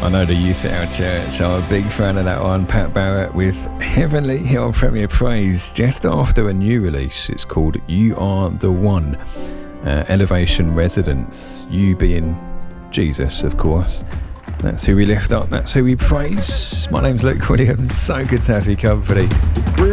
know the youth at our church are a big fan of that one. Pat Barrett with Heavenly here on Premier Praise, just after a new release. It's called You Are The One. Elevation Residence, you being Jesus, of course. That's who we lift up, that's who we praise. My name's Luke Williams, so good to have you company.